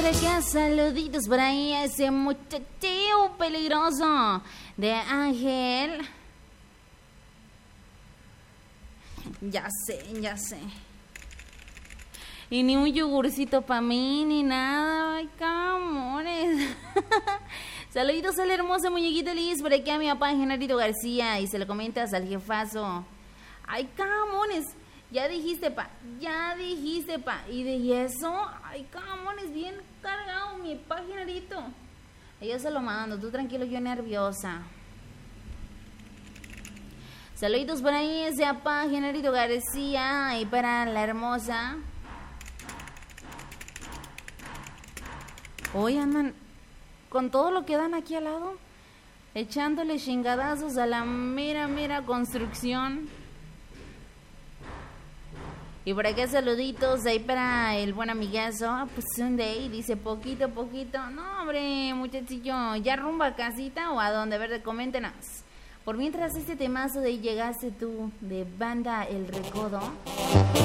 por acá, saluditos por ahí a ese muchachito peligroso de Ángel. Ya sé. Y ni un yogurcito para mí, ni nada. Ay, camores. Saluditos a la hermosa muñequita Liz por aquí a mi papá Genarito García. Y se lo comentas al jefazo. Ay, camones. Ya dijiste, pa. Y de eso, ay, camones, bien cargado mi pa Genarito. Yo se lo mando, tú tranquilo, yo nerviosa. Saluditos por ahí, ese papá Genarito García. Y para la hermosa. Hoy andan con todo lo que dan aquí al lado, echándole chingadazos a la mera construcción. Y por acá saluditos ahí para el buen amigazo. Pues Sunday dice poquito. No, hombre, muchachillo, ¿ya rumbo a casita o a dónde? A ver, coméntenos. Por mientras este temazo de Llegaste Tú de Banda El Recodo.